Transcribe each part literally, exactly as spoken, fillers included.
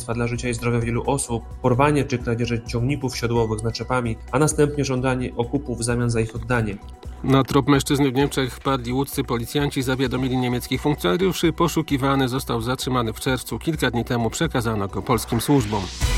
niebezpieczeństwa dla życia i zdrowia wielu osób, porwanie czy kradzieże ciągników siodłowych z naczepami, a następnie żądanie okupu w zamian za ich oddanie. Na trop mężczyzny w Niemczech wpadli łódzcy policjanci, zawiadomili niemieckich funkcjonariuszy. Poszukiwany został zatrzymany w czerwcu. Kilka dni temu przekazano go polskim służbom.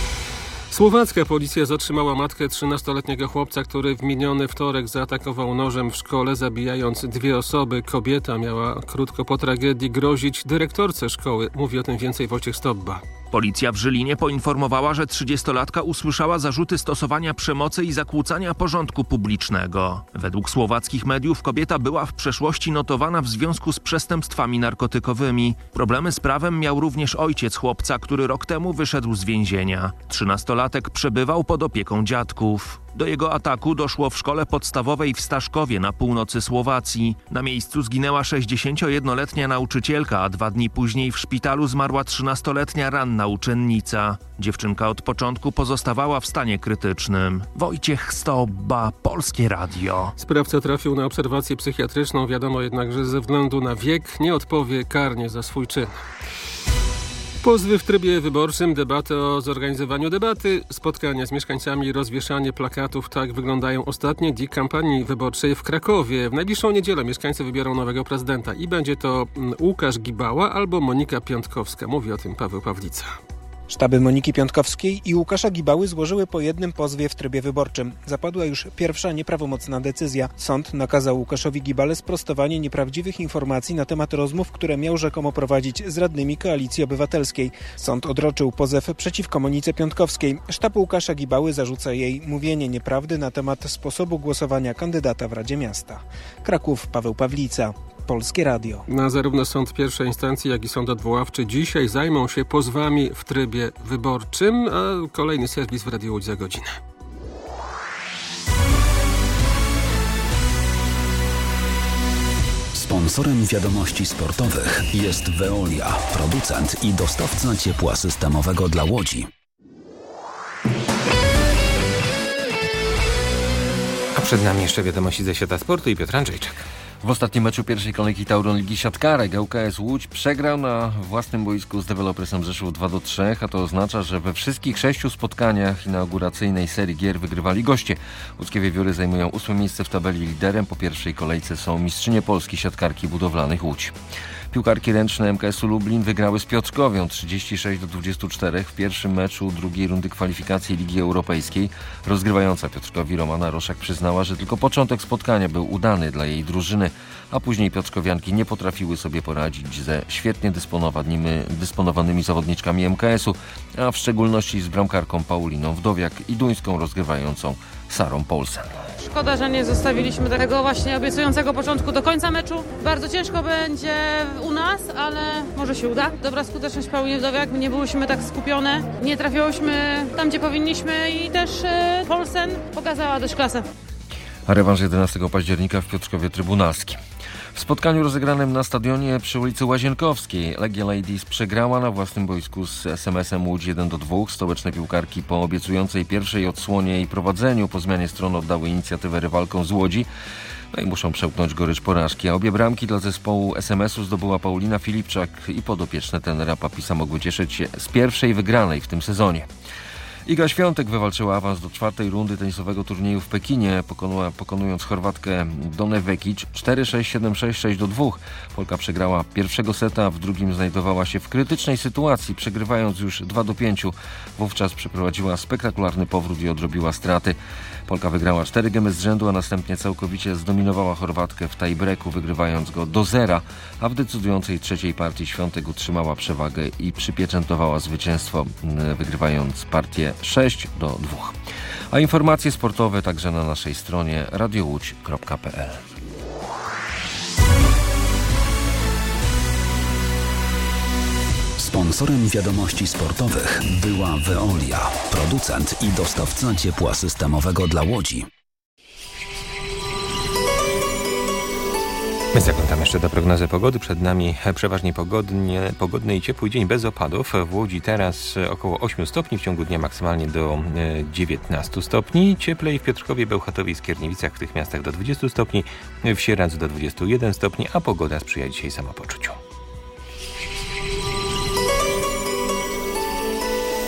Słowacka policja zatrzymała matkę trzynastoletniego chłopca, który w miniony wtorek zaatakował nożem w szkole, zabijając dwie osoby. Kobieta miała krótko po tragedii grozić dyrektorce szkoły. Mówi o tym więcej Wojciech Stobba. Policja w Żylinie poinformowała, że trzydziestolatka usłyszała zarzuty stosowania przemocy i zakłócania porządku publicznego. Według słowackich mediów kobieta była w przeszłości notowana w związku z przestępstwami narkotykowymi. Problemy z prawem miał również ojciec chłopca, który rok temu wyszedł z więzienia. Trzynastolatek przebywał pod opieką dziadków. Do jego ataku doszło w szkole podstawowej w Staszkowie na północy Słowacji. Na miejscu zginęła sześćdziesięciojednoletnia nauczycielka, a dwa dni później w szpitalu zmarła trzynastoletnia ranna uczennica. Dziewczynka od początku pozostawała w stanie krytycznym. Wojciech Stobba, Polskie Radio. Sprawca trafił na obserwację psychiatryczną. Wiadomo jednak, że ze względu na wiek nie odpowie karnie za swój czyn. Pozwy w trybie wyborczym, debaty o zorganizowaniu debaty, spotkania z mieszkańcami, rozwieszanie plakatów. Tak wyglądają ostatnie dni kampanii wyborczej w Krakowie. W najbliższą niedzielę mieszkańcy wybiorą nowego prezydenta i będzie to Łukasz Gibała albo Monika Piątkowska. Mówi o tym Paweł Pawlica. Sztaby Moniki Piątkowskiej i Łukasza Gibały złożyły po jednym pozwie w trybie wyborczym. Zapadła już pierwsza nieprawomocna decyzja. Sąd nakazał Łukaszowi Gibale sprostowanie nieprawdziwych informacji na temat rozmów, które miał rzekomo prowadzić z radnymi Koalicji Obywatelskiej. Sąd odroczył pozew przeciwko Monice Piątkowskiej. Sztab Łukasza Gibały zarzuca jej mówienie nieprawdy na temat sposobu głosowania kandydata w Radzie Miasta. Kraków, Paweł Pawlica. Polskie Radio. Na zarówno sąd pierwszej instancji, jak i sąd odwoławczy dzisiaj zajmą się pozwami w trybie wyborczym, a kolejny serwis w Radiu Łódź za godzinę. Sponsorem wiadomości sportowych jest Veolia, producent i dostawca ciepła systemowego dla Łodzi. A przed nami jeszcze wiadomości ze świata sportu i Piotr Andrzejczak. W ostatnim meczu pierwszej kolejki Tauron Ligi Siatkarek ŁKS Łódź przegrał na własnym boisku z Dewelopersem Rzeszów dwa do trzech, a to oznacza, że we wszystkich sześciu spotkaniach inauguracyjnej serii gier wygrywali goście. Łódzkie Wiewióry zajmują ósme miejsce w tabeli, liderem po pierwszej kolejce są mistrzynie Polski siatkarki budowlanych Łódź. Piłkarki ręczne M K S-u Lublin wygrały z Piotrkowią trzydzieści sześć do dwudziestu czterech w pierwszym meczu drugiej rundy kwalifikacji Ligi Europejskiej. Rozgrywająca Piotrkowi Romana Roszak przyznała, że tylko początek spotkania był udany dla jej drużyny, a później piotrkowianki nie potrafiły sobie poradzić ze świetnie dysponowanymi, dysponowanymi zawodniczkami M K S-u, a w szczególności z bramkarką Pauliną Wdowiak i duńską rozgrywającą Sarą Polsen. Szkoda, że nie zostawiliśmy tego właśnie obiecującego początku do końca meczu. Bardzo ciężko będzie u nas, ale może się uda. Dobra skuteczność Pauliny Wdowiak, nie byłyśmy tak skupione, nie trafiałyśmy tam, gdzie powinniśmy i też Polsen pokazała dość klasę. A rewanż jedenastego października w Piotrkowie Trybunalskim. W spotkaniu rozegranym na stadionie przy ulicy Łazienkowskiej Legia Ladies przegrała na własnym boisku z S M S-em Łódź jeden do dwóch. Stołeczne piłkarki po obiecującej pierwszej odsłonie i prowadzeniu po zmianie stron oddały inicjatywę rywalkom z Łodzi. No i muszą przełknąć gorycz porażki. A obie bramki dla zespołu S M S-u zdobyła Paulina Filipczak i podopieczne trenera Papisa mogły cieszyć się z pierwszej wygranej w tym sezonie. Iga Świątek wywalczyła awans do czwartej rundy tenisowego turnieju w Pekinie, pokonała, pokonując Chorwatkę Donę Vekic cztery sześć, siedem sześć, sześć do dwóch. Polka przegrała pierwszego seta, w drugim znajdowała się w krytycznej sytuacji, przegrywając już dwa do pięciu. Wówczas przeprowadziła spektakularny powrót i odrobiła straty. Polka wygrała cztery gemy z rzędu, a następnie całkowicie zdominowała Chorwatkę w tiebreaku, wygrywając go do zera, a w decydującej trzeciej partii Świątek utrzymała przewagę i przypieczętowała zwycięstwo, wygrywając partię sześć do dwóch. A informacje sportowe także na naszej stronie radio łódź kropka p l. Sponsorem wiadomości sportowych była Veolia, producent i dostawca ciepła systemowego dla Łodzi. My zaglądamy jeszcze do prognozy pogody. Przed nami przeważnie pogodnie, pogodny i ciepły dzień bez opadów. W Łodzi teraz około ośmiu stopni, w ciągu dnia maksymalnie do dziewiętnastu stopni. Cieplej w Piotrkowie, Bełchatowie i Skierniewicach, w tych miastach do dwudziestu stopni, w Sieradzu do dwudziestu jeden stopni, a pogoda sprzyja dzisiaj samopoczuciu.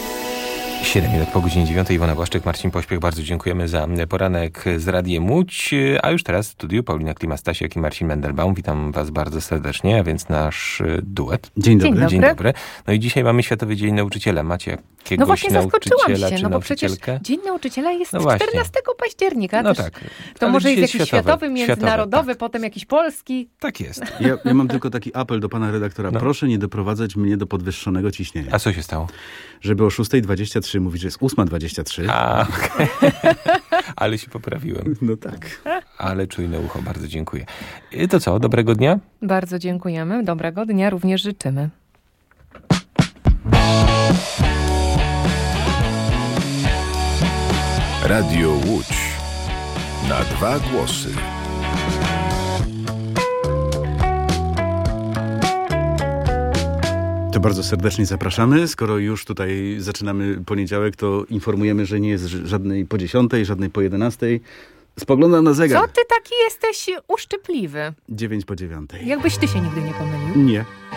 siedem minut po godzinie dziewiątej. Iwona Błaszczyk, Marcin Pośpiech. Bardzo dziękujemy za poranek z Radiem Łódź. A już teraz w studiu Paulina Klima-Stasiak i Marcin Mendelbaum. Witam was bardzo serdecznie, a więc nasz duet. Dzień dobry. Dzień dobry. No i dzisiaj mamy Światowy Dzień Nauczyciela. Macie jakiegoś No właśnie zaskoczyłam nauczyciela się, czy no bo przecież nauczycielkę? Dzień Nauczyciela jest No właśnie. czternastego października. No Też tak. To Ale może jest dzisiaj jakiś światowy, światowy, międzynarodowy, światowy, tak. potem jakiś polski. Tak jest. Ja, ja mam tylko taki apel do pana redaktora. No. Proszę nie doprowadzać mnie do podwyższonego ciśnienia. A co się stało? Żeby o szósta dwadzieścia trzy mówić, że jest ósma dwadzieścia trzy. A, okay. Ale się poprawiłem. No tak. Ale czujne ucho, bardzo dziękuję. I to co, dobrego dnia? Bardzo dziękujemy. Dobrego dnia również życzymy. Radio Łódź. Na dwa głosy. To bardzo serdecznie zapraszamy. Skoro już tutaj zaczynamy poniedziałek, to informujemy, że nie jest żadnej po dziesiątej, żadnej po jedenastej. Spoglądam na zegar. Co ty taki jesteś uszczypliwy? Dziewięć po dziewiątej. Jakbyś ty się nigdy nie pomylił. Nie.